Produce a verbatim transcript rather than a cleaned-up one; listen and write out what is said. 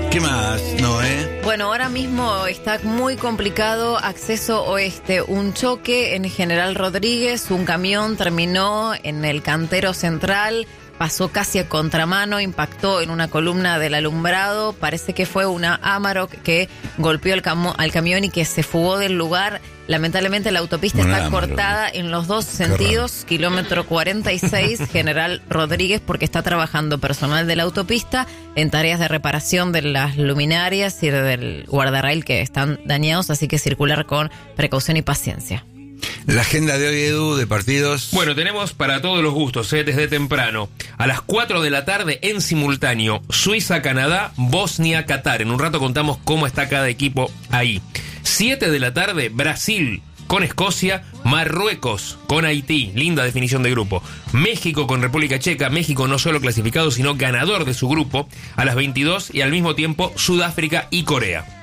¿Qué más, Noé? Bueno, ahora mismo está muy complicado acceso oeste. Un choque en General Rodríguez, un camión terminó en el cantero central, pasó casi a contramano, impactó en una columna del alumbrado. Parece que fue una Amarok que golpeó el camo- al camión y que se fugó del lugar. Lamentablemente la autopista Una está Amarok. cortada en los dos sentidos, kilómetro cuarenta y seis, General Rodríguez, porque está trabajando personal de la autopista en tareas de reparación de las luminarias y del guardarrail que están dañados, así que circular con precaución y paciencia. La agenda de hoy, Edu, de partidos. Bueno, tenemos para todos los gustos, ¿eh? Desde temprano. A las cuatro de la tarde, en simultáneo, Suiza-Canadá, Bosnia-Qatar. En un rato contamos cómo está cada equipo ahí. siete de la tarde, Brasil con Escocia, Marruecos con Haití. Linda definición de grupo. México con República Checa. México no solo clasificado, sino ganador de su grupo. A las veintidós y al mismo tiempo, Sudáfrica y Corea.